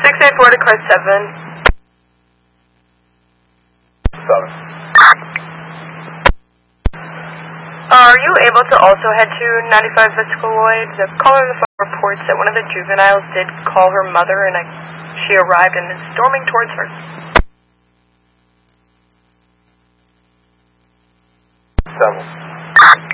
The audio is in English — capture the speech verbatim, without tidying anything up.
six eight four to car seven. Seven. Uh, are you able to also head to ninety-five Vesicoloid? The caller on the phone reports that one of the juveniles did call her mother and I, she arrived and is storming towards her. Seven.